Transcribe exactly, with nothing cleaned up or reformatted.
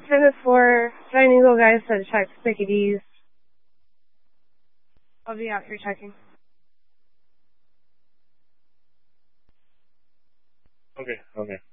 send it for Giant Eagle guys to check Sticky D's. I'll be out here checking. Okay, okay.